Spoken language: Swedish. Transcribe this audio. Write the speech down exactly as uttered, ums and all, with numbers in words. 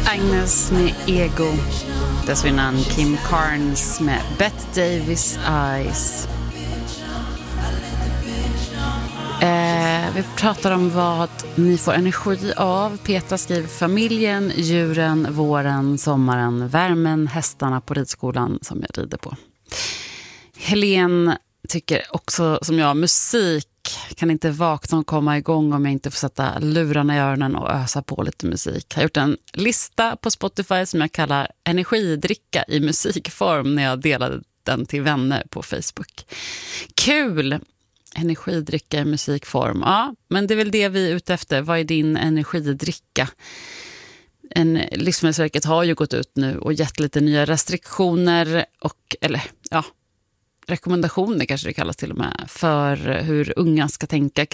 Agnes med Ego. Dessförinnan Kim Carnes med Bette Davis Eyes. Eh, vi pratar om vad ni får energi av. Petra skriver familjen, djuren, våren, sommaren, värmen, hästarna på ridskolan som jag rider på. Helene tycker också som jag, musik kan inte vakna och komma igång om jag inte får sätta lurarna i öronen och ösa på lite musik. Jag har gjort en lista på Spotify som jag kallar energidricka i musikform när jag delade den till vänner på Facebook. Kul! Energidricka i musikform. Ja, men det är väl det vi är ute efter. Vad är din energidricka? En, Livsmedelsverket har ju gått ut nu och gett lite nya restriktioner och, eller ja, rekommendationer kanske det kallas till och med, för hur unga ska tänka